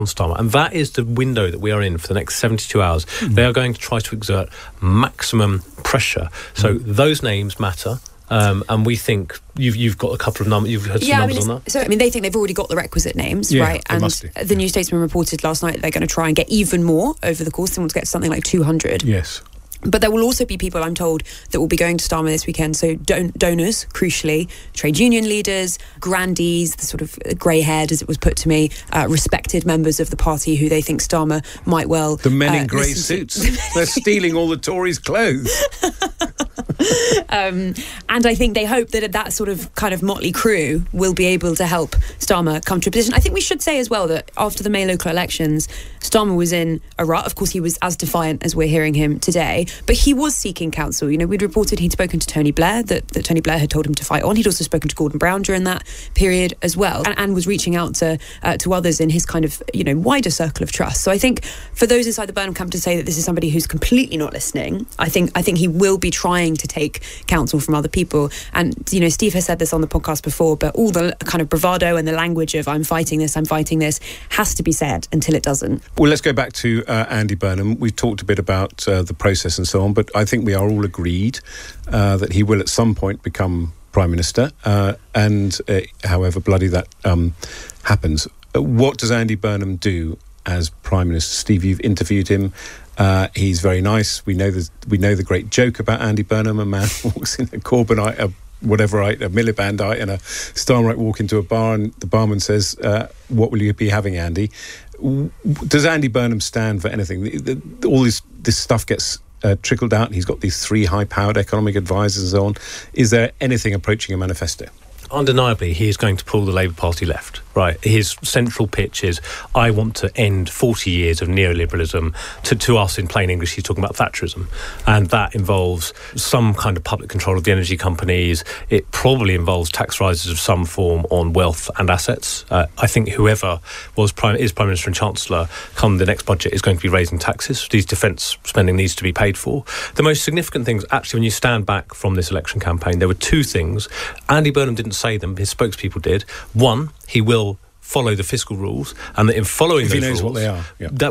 Starmer, and that is the window that we are in for the next 72 hours. They are going to try to exert maximum pressure. So those names matter. And we think you've got a couple of numbers. You've heard some numbers on that. So they think they've already got the requisite names, right? And the New Statesman reported last night they're going to try and get even more over the course. They want to get something like 200. Yes. But there will also be people, I'm told, that will be going to Starmer this weekend. So donors, crucially, trade union leaders, grandees, the sort of grey-haired, as it was put to me, respected members of the party who they think Starmer might well... The men in grey suits. They're stealing all the Tories' clothes. And I think they hope that sort of kind of motley crew will be able to help Starmer come to a position. I think we should say as well that after the May local elections, Starmer was in a rut. Of course, he was as defiant as we're hearing him today, but he was seeking counsel. We'd reported he'd spoken to Tony Blair, that Tony Blair had told him to fight on. He'd also spoken to Gordon Brown during that period as well, and was reaching out to others in his kind of, wider circle of trust. So I think for those inside the Burnham camp to say that this is somebody who's completely not listening, I think he will be trying to take counsel from other people. And, Steve has said this on the podcast before, but all the kind of bravado and the language of I'm fighting this has to be said until it doesn't. Well, let's go back to Andy Burnham. We talked a bit about the process and so on, but I think we are all agreed that he will at some point become Prime Minister, and however bloody that happens. What does Andy Burnham do as Prime Minister? Steve, you've interviewed him. He's very nice. We know the great joke about Andy Burnham. A man walks in, a Corbynite, a Milibandite, and a Starmerite walk into a bar, and the barman says, "What will you be having, Andy?" Does Andy Burnham stand for anything? All this stuff gets trickled out. He's got these 3 high-powered economic advisors and so on. Is there anything approaching a manifesto? Undeniably, he is going to pull the Labour Party left, right? His central pitch is, I want to end 40 years of neoliberalism. To us, in plain English, he's talking about Thatcherism. And that involves some kind of public control of the energy companies. It probably involves tax rises of some form on wealth and assets. I think whoever is Prime Minister and Chancellor come the next budget is going to be raising taxes. These defence spending needs to be paid for. The most significant things, actually, when you stand back from this election campaign, there were 2 things. Andy Burnham didn't say them, his spokespeople did. One, he will follow the fiscal rules, and that in following those rules... If he knows what they are.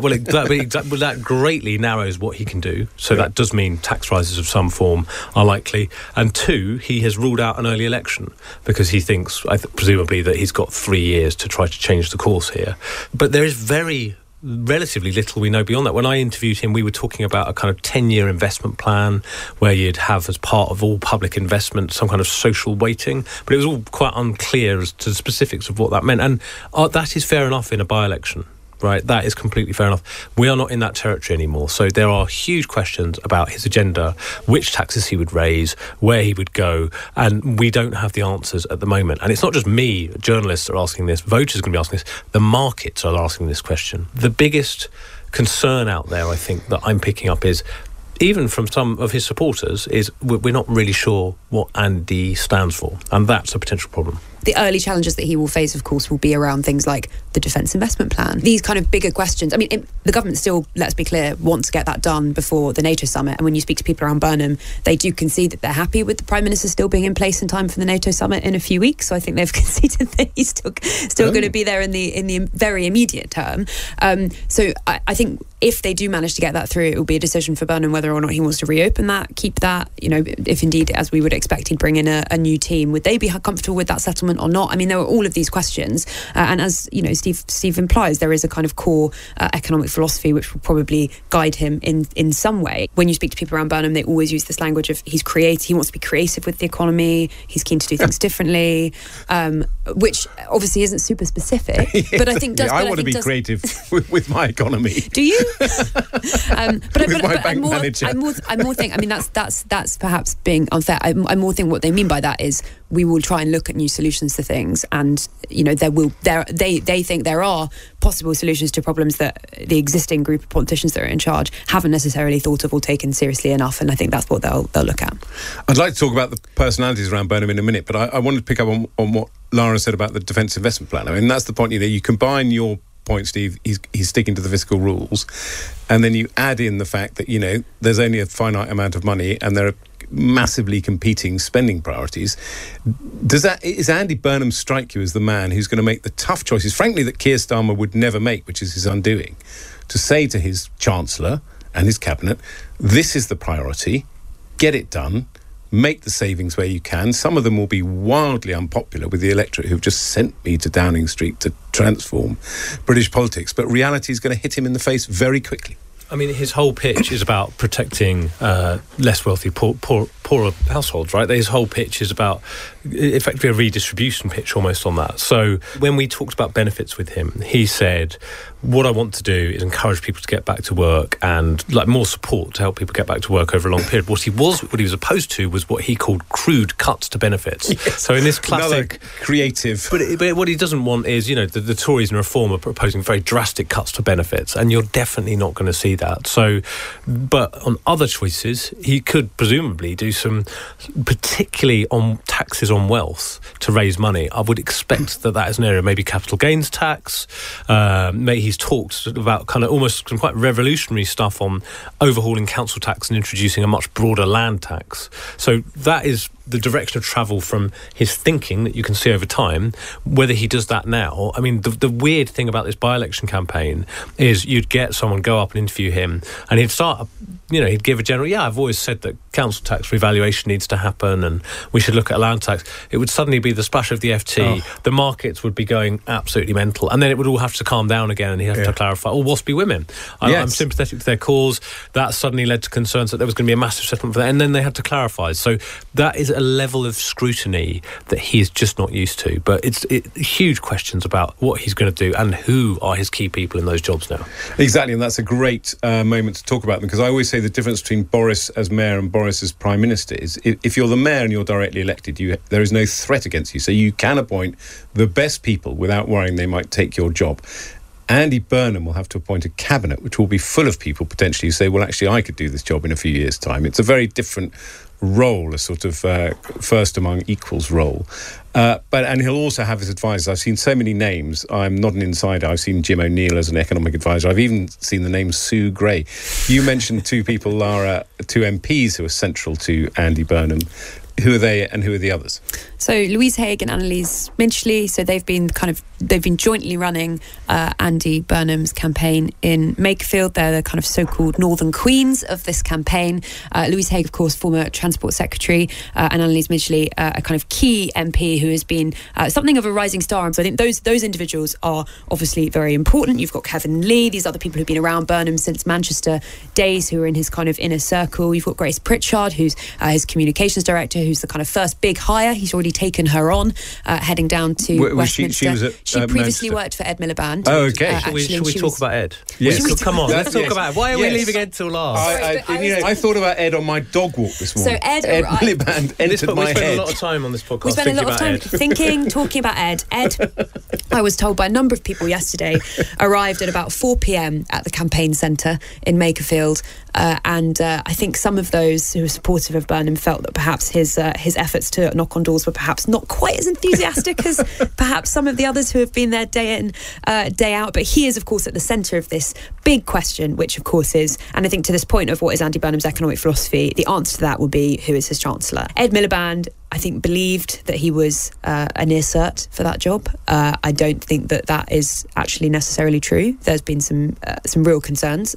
Yeah. That greatly narrows what he can do. So that does mean tax rises of some form are likely. And 2, he has ruled out an early election because he thinks, presumably, that he's got 3 years to try to change the course here. But there is relatively little we know beyond that. When I interviewed him, we were talking about a kind of 10-year investment plan where you'd have, as part of all public investment, some kind of social weighting, but it was all quite unclear as to the specifics of what that meant. And that is fair enough in a by-election, right? That is completely fair enough. We are not in that territory anymore. So there are huge questions about his agenda, which taxes he would raise, where he would go, and we don't have the answers at the moment. And it's not just me, journalists are asking this, voters are going to be asking this, the markets are asking this question. The biggest concern out there, I think, that I'm picking up is, even from some of his supporters, is we're not really sure what Andy stands for, and that's a potential problem. The early challenges that he will face, of course, will be around things like the Defence Investment Plan. These kind of bigger questions. I mean, the government still, let's be clear, wants to get that done before the NATO summit. And when you speak to people around Burnham, they do concede that they're happy with the Prime Minister still being in place in time for the NATO summit in a few weeks. So I think they've conceded that he's still going to be there in the very immediate term. So I think if they do manage to get that through, it will be a decision for Burnham whether or not he wants to reopen that, keep that. If indeed, as we would expect, he'd bring in a new team, would they be comfortable with that settlement or not? I mean, there are all of these questions, and as Steve implies, there is a kind of core economic philosophy which will probably guide him in some way. When you speak to people around Burnham, they always use this language of he wants to be creative with the economy, he's keen to do things differently, which obviously isn't super specific, but I think does. I want to be creative with my economy. Do you? I'm more thinking. I mean, that's perhaps being unfair. I more think what they mean by that is we will try and look at new solutions to things, and they think there are possible solutions to problems that the existing group of politicians that are in charge haven't necessarily thought of or taken seriously enough, and I think that's what they'll look at. I'd like to talk about the personalities around Burnham in a minute, but I wanted to pick up on what Lara said about the Defence Investment Plan. I mean, that's the point. You combine your point, Steve, he's sticking to the fiscal rules, and then you add in the fact that there's only a finite amount of money, and there are massively competing spending priorities. Is Andy Burnham strike you as the man who's going to make the tough choices, frankly, that Keir Starmer would never make, which is his undoing, to say to his Chancellor and his cabinet, this is the priority, get it done, make the savings where you can. Some of them will be wildly unpopular with the electorate who've just sent me to Downing Street to transform British politics, but reality is going to hit him in the face very quickly. I mean, his whole pitch is about protecting less wealthy, poorer households, right? His whole pitch is about effectively a redistribution pitch almost on that. So when we talked about benefits with him, he said, what I want to do is encourage people to get back to work and like more support to help people get back to work over a long period. What he was opposed to was what he called crude cuts to benefits. Yes. So in this classic... Another creative... But what he doesn't want is, the Tories and Reform are proposing very drastic cuts to benefits, and you're definitely not going to see that. So, but on other choices, he could presumably do some, particularly on taxes on wealth to raise money. I would expect that is an area, maybe capital gains tax. He's talked about kind of almost some quite revolutionary stuff on overhauling council tax and introducing a much broader land tax. So that is the direction of travel from his thinking that you can see over time. Whether he does that now, I mean, the weird thing about this by-election campaign is you'd get someone go up and interview him, and he'd start, he'd give a general, I've always said that council tax revaluation needs to happen and we should look at a land tax. It would suddenly be the splash of the FT. The markets would be going absolutely mental, and then it would all have to calm down again, and he'd have to clarify, WASPy women. I'm sympathetic to their cause. That suddenly led to concerns that there was going to be a massive settlement for that, and then they had to clarify. So that is a level of scrutiny that he is just not used to. But it's huge questions about what he's going to do and who are his key people in those jobs now. Exactly, and that's a great moment to talk about them, because I always say the difference between Boris as mayor and Boris as prime minister is if you're the mayor and you're directly elected, there is no threat against you, so you can appoint the best people without worrying they might take your job. Andy Burnham will have to appoint a cabinet which will be full of people potentially who say, well, actually, I could do this job in a few years' time. It's a very different role, a sort of first among equals role. And he'll also have his advisors. I've seen so many names. I'm not an insider. I've seen Jim O'Neill as an economic advisor. I've even seen the name Sue Gray. You mentioned two people, Lara, two MPs who are central to Andy Burnham. Who are they and who are the others? So Louise Haigh and Annalise Midgley, so they've been jointly running Andy Burnham's campaign in Makerfield. They're the kind of so-called northern queens of this campaign. Louise Haigh, of course, former Transport Secretary, and Annalise Midgley, a kind of key MP who has been something of a rising star. So I think those individuals are obviously very important. You've got Kevin Lee, these other people who've been around Burnham since Manchester days, who are in his kind of inner circle. You've got Grace Pritchard, who's his communications director, who's the kind of first big hire. He's already taken her on, heading down to Westminster. She previously worked for Ed Miliband. Oh, okay. Should we talk about Ed? Yes. Come on, let's talk about Ed. Why are we leaving Ed till last? I thought about Ed on my dog walk this morning. So Ed Miliband entered my head. We spent a lot of time on this podcast. We spent a lot of time talking about Ed. Ed, I was told by a number of people yesterday, arrived at about 4 p.m. at the campaign centre in Makerfield. And I think some of those who were supportive of Burnham felt that perhaps his efforts to knock on doors were perhaps not quite as enthusiastic as perhaps some of the others who have been there day in, day out. But he is, of course, at the centre of this big question, which, of course, is, and I think to this point of what is Andy Burnham's economic philosophy, the answer to that would be, who is his Chancellor? Ed Miliband, I think, believed that he was a near cert for that job. I don't think that is actually necessarily true. There's been some real concerns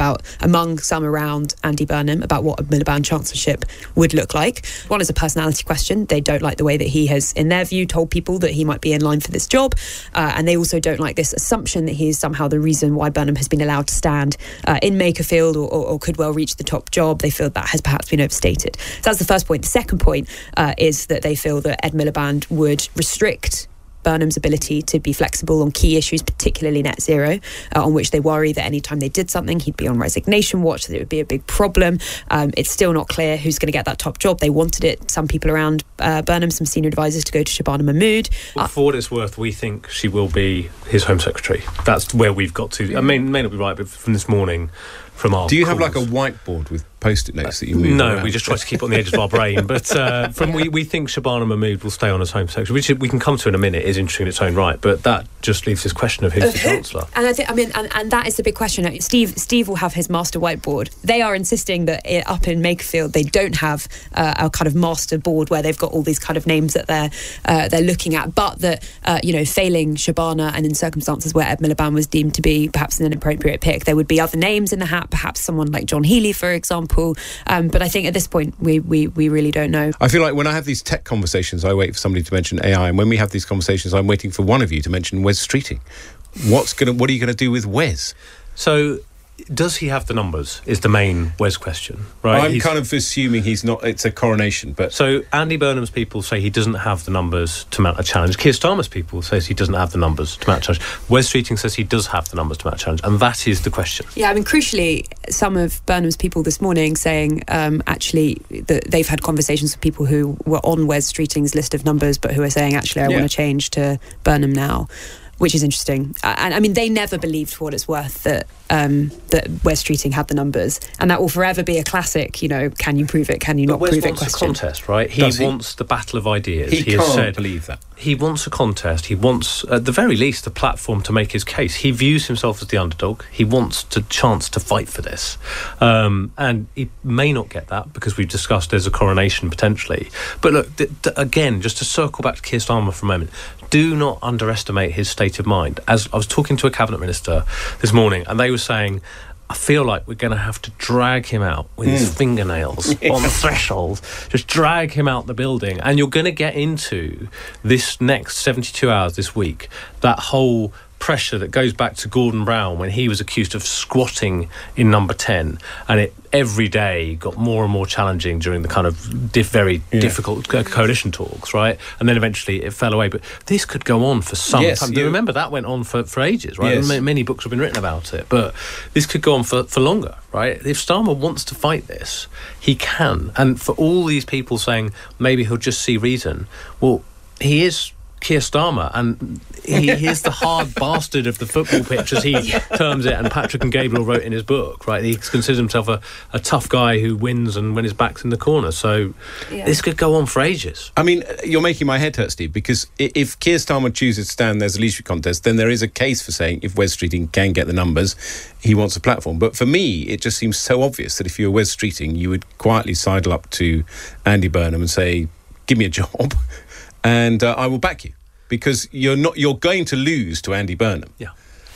among some around Andy Burnham about what a Miliband chancellorship would look like. One is a personality question. They don't like the way that he has, in their view, told people that he might be in line for this job. And they also don't like this assumption that he is somehow the reason why Burnham has been allowed to stand in Makerfield or could well reach the top job. They feel that has perhaps been overstated. So that's the first point. The second point is that they feel that Ed Miliband would restrict Burnham's ability to be flexible on key issues, particularly net zero, on which they worry that any time they did something, he'd be on resignation watch, that it would be a big problem. It's still not clear who's going to get that top job. They wanted it, some people around Burnham, some senior advisors, to go to Shabana Mahmood. For what it's worth, we think she will be his Home Secretary. That's where we've got to. I mean, it may not be right, but from this morning, from our Do you have like a calls. whiteboard with post-it notes that you move No, around? we just try to keep it on the edges of our brain. But we think Shabana Mahmood will stay on as Home Secretary, which we can come to in a minute, is interesting in its own right. But that just leaves this question of who's the Chancellor. And and that is the big question. Steve will have his master whiteboard. They are insisting that up in Makerfield they don't have a kind of master board where they've got all these kind of names that they're looking at, but that failing Shabana and in circumstances where Ed Miliband was deemed to be perhaps an inappropriate pick, there would be other names in the hat, perhaps someone like John Healey, for example. But I think at this point we really don't know. I feel like when I have these tech conversations, I wait for somebody to mention AI, and when we have these conversations, I'm waiting for one of you to mention Wes Streeting. What are you going to do with Wes? So, does he have the numbers is the main Wes question, right? I'm kind of assuming he's not. It's a coronation, but... So Andy Burnham's people say he doesn't have the numbers to mount a challenge. Keir Starmer's people says he doesn't have the numbers to mount a challenge. Wes Streeting says he does have the numbers to mount a challenge, and that is the question. Yeah, I mean, crucially, some of Burnham's people this morning saying actually that they've had conversations with people who were on Wes Streeting's list of numbers, but who are saying actually I want to change to Burnham now. Which is interesting. And I mean, they never believed, for what it's worth, that Wes Streeting had the numbers. And that will forever be a classic, can you prove it, can you not prove it question. Wes wants a contest, right? He wants the battle of ideas. He can't believe that. He wants a contest. He wants, at the very least, a platform to make his case. He views himself as the underdog. He wants a chance to fight for this. And he may not get that because we've discussed there's a coronation potentially. But look, again, just to circle back to Keir Starmer for a moment, do not underestimate his state of mind. As I was talking to a cabinet minister this morning, and they were saying, I feel like we're going to have to drag him out with his fingernails on the threshold, just drag him out the building. And you're going to get into this next 72 hours this week, that whole pressure that goes back to Gordon Brown when he was accused of squatting in number 10, and it every day got more and more challenging during the kind of very difficult coalition talks, right? And then eventually it fell away. But this could go on for some time. Do you remember that went on for ages, right? Yes. Many books have been written about it, but this could go on for longer, right? If Starmer wants to fight this, he can. And for all these people saying maybe he'll just see reason, well, he is Keir Starmer, and he is the hard bastard of the football pitch, as he terms it, and Patrick and Gabriel wrote in his book, right? He considers himself a tough guy who wins and when his back's in the corner. So this could go on for ages. I mean, you're making my head hurt, Steve, because if Keir Starmer chooses to stand, there's a leadership contest, then there is a case for saying if Wes Streeting can get the numbers, he wants a platform. But for me, it just seems so obvious that if you were Wes Streeting, you would quietly sidle up to Andy Burnham and say, give me a job and I will back you, because you're going to lose to Andy Burnham. Yeah.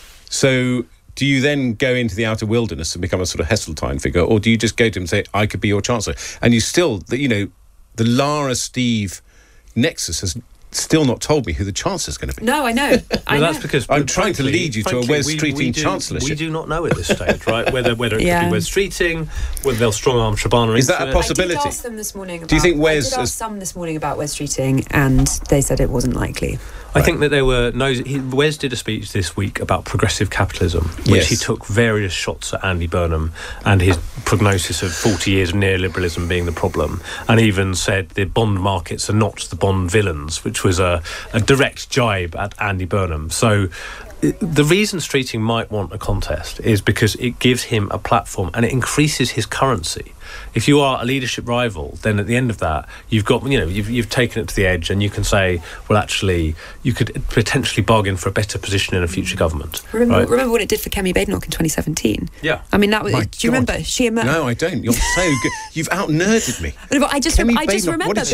So do you then go into the outer wilderness and become a sort of Heseltine figure, or do you just go to him and say, I could be your chancellor? And you still, the Lara Steve nexus has still not told me who the chancellor's going to be. No, I know. That's because I'm trying to lead you to a Wes Streeting chancellorship. We do not know at this stage, right? Whether it could be Wes Streeting, whether they'll strong arm Shabana. Is that a possibility? I did ask them this morning. Do you think Wes? I did ask some this morning about Wes Streeting, and they said it wasn't likely. I think that there were Wes did a speech this week about progressive capitalism, which he took various shots at Andy Burnham and his prognosis of 40 years of neoliberalism being the problem, and even said the bond markets are not the bond villains, which was a direct jibe at Andy Burnham. So the reason Streeting might want a contest is because it gives him a platform and it increases his currency. If you are a leadership rival, then at the end of that, you've got, you've taken it to the edge, and you can say, well, actually, you could potentially bargain for a better position in a future government. Remember what it did for Kemi Badenoch in 2020? Yeah. I mean, that was. Do you remember? She emerged. No, I don't. You're so good. You've out-nerded me. No, but I just remember because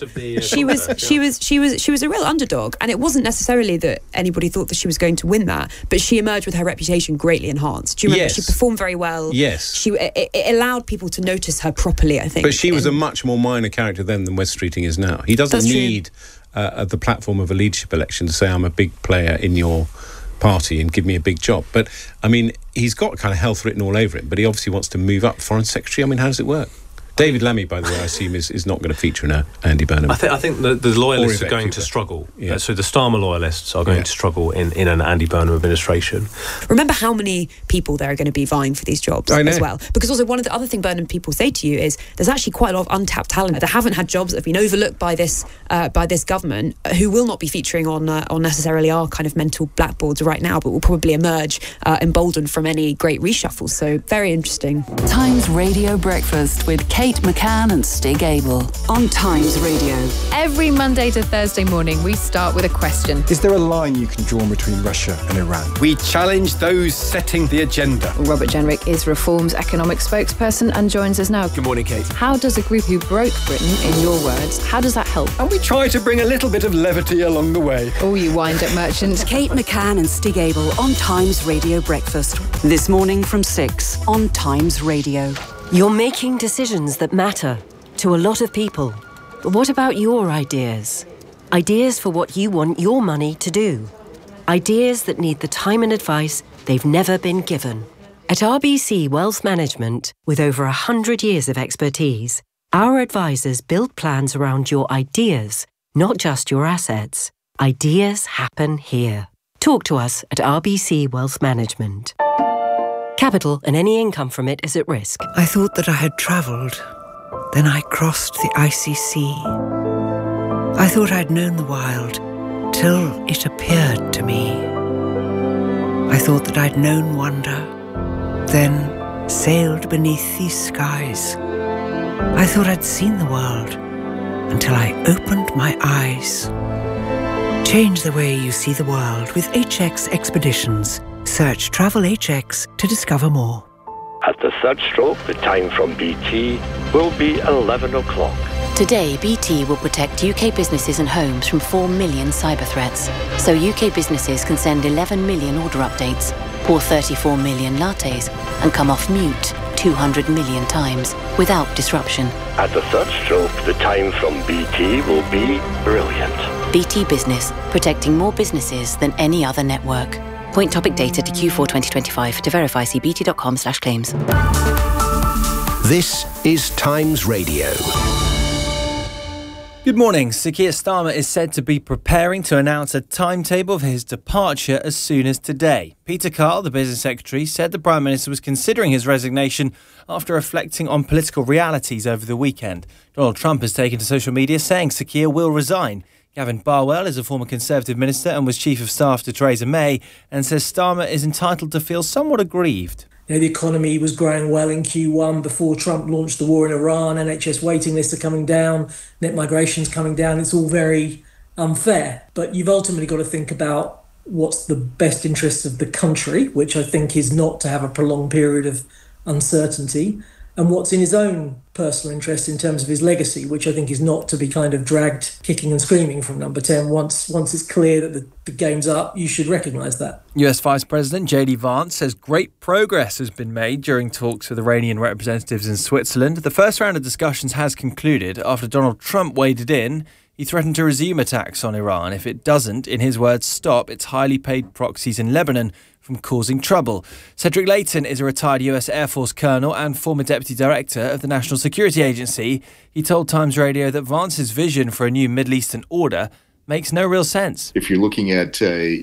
she was a real underdog, and it wasn't necessarily that anybody thought that she was going to win that, but she emerged with her reputation greatly enhanced. Do you remember? Yes. She performed very well. Yes. It allowed people to notice her properly, I think. But she was a much more minor character then than Wes Streeting is now. He doesn't need the platform of a leadership election to say, I'm a big player in your party and give me a big job. But, I mean, he's got kind of health written all over him, but he obviously wants to move up Foreign Secretary. I mean, how does it work? David Lammy, by the way, I assume is not going to feature in Andy Burnham. I think the loyalists are going to struggle. Yeah. So the Starmer loyalists are going to struggle in an Andy Burnham administration. Remember how many people there are going to be vying for these jobs as well. Because also one of the other thing Burnham people say to you is there's actually quite a lot of untapped talent that haven't had jobs, that have been overlooked by this government, who will not be featuring on necessarily our kind of mental blackboards right now, but will probably emerge emboldened from any great reshuffle. So very interesting. Times Radio Breakfast with Kate McCann and Stig Abel on Times Radio. Every Monday to Thursday morning, we start with a question. Is there a line you can draw between Russia and Iran? We challenge those setting the agenda. Robert Jenrick is Reform's economic spokesperson and joins us now. Good morning, Kate. How does a group who broke Britain, in your words, how does that help? And we try to bring a little bit of levity along the way. Oh, you wind-up merchant. Kate McCann and Stig Abel on Times Radio Breakfast. This morning from 6 on Times Radio. You're making decisions that matter to a lot of people. But what about your ideas? Ideas for what you want your money to do. Ideas that need the time and advice they've never been given. At RBC Wealth Management, with over 100 years of expertise, our advisors build plans around your ideas, not just your assets. Ideas happen here. Talk to us at RBC Wealth Management. Capital and any income from it is at risk. I thought that I had travelled. Then I crossed the icy sea. I thought I'd known the wild till it appeared to me. I thought that I'd known wonder, then sailed beneath these skies. I thought I'd seen the world until I opened my eyes. Change the way you see the world with HX Expeditions. Search Travel HX to discover more. At the third stroke, the time from BT will be 11 o'clock. Today, BT will protect UK businesses and homes from 4 million cyber threats. So UK businesses can send 11 million order updates, pour 34 million lattes, and come off mute 200 million times without disruption. At the third stroke, the time from BT will be brilliant. BT Business, protecting more businesses than any other network. Point topic data to Q4 2025. To verify, see bt.com/claims. This is Times Radio. Good morning. Sir Keir Starmer is said to be preparing to announce a timetable for his departure as soon as today. Peter Carl, the business secretary, said the Prime Minister was considering his resignation after reflecting on political realities over the weekend. Donald Trump has taken to social media saying Sir Keir will resign. Gavin Barwell is a former Conservative minister and was Chief of Staff to Theresa May and says Starmer is entitled to feel somewhat aggrieved. The economy was growing well in Q1 before Trump launched the war in Iran. NHS waiting lists are coming down, net migration's coming down. It's all very unfair. But you've ultimately got to think about what's the best interests of the country, which I think is not to have a prolonged period of uncertainty, and what's in his own personal interest in terms of his legacy, which I think is not to be kind of dragged kicking and screaming from number 10. Once it's clear that the game's up, you should recognise that. US Vice President J.D. Vance says great progress has been made during talks with Iranian representatives in Switzerland. The first round of discussions has concluded after Donald Trump waded in. He threatened to resume attacks on Iran if it doesn't, in his words, stop its highly paid proxies in Lebanon from causing trouble. Cedric Layton is a retired US Air Force colonel and former deputy director of the National Security Agency. He told Times Radio that Vance's vision for a new Middle Eastern order makes no real sense. If you're looking at,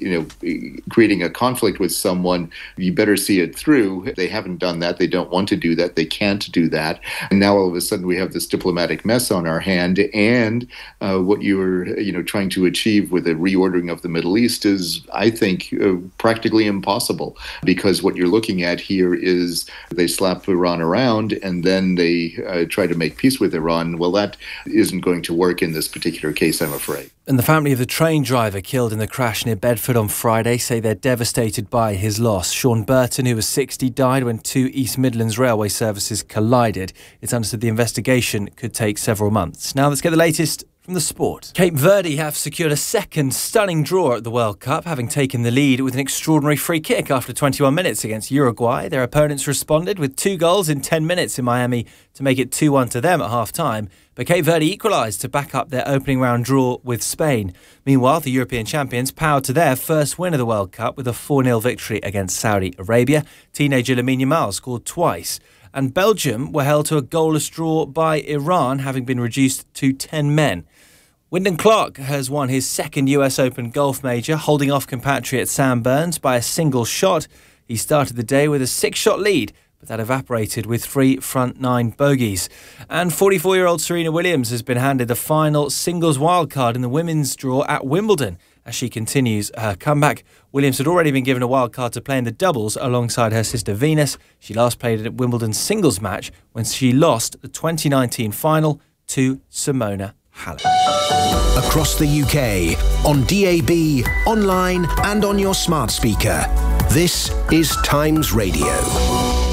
creating a conflict with someone, you better see it through. They haven't done that. They don't want to do that. They can't do that. And now all of a sudden we have this diplomatic mess on our hand. And what you're, trying to achieve with a reordering of the Middle East is, I think, practically impossible. Because what you're looking at here is they slap Iran around and then they try to make peace with Iran. Well, that isn't going to work in this particular case, I'm afraid. And the family of the train driver killed in the crash near Bedford on Friday say they're devastated by his loss. Sean Burton, who was 60, died when two East Midlands railway services collided. It's understood the investigation could take several months. Now let's get the latest from the sport. Cape Verde have secured a second stunning draw at the World Cup, having taken the lead with an extraordinary free kick after 21 minutes against Uruguay. Their opponents responded with 2 goals in 10 minutes in Miami to make it 2-1 to them at half-time. But Cape Verde equalised to back up their opening round draw with Spain. Meanwhile, the European champions powered to their first win of the World Cup with a 4-0 victory against Saudi Arabia. Teenager Lamine Yamal scored twice. and Belgium were held to a goalless draw by Iran, having been reduced to 10 men. Wyndham Clark has won his second US Open golf major, holding off compatriot Sam Burns by a single shot. He started the day with a 6-shot lead, but that evaporated with 3 front 9 bogeys. And 44-year-old Serena Williams has been handed the final singles wildcard in the women's draw at Wimbledon as she continues her comeback. Williams had already been given a wildcard to play in the doubles alongside her sister Venus. She last played at Wimbledon's singles match when she lost the 2019 final to Simona Halep. Across the UK, on DAB, online and on your smart speaker. This is Times Radio.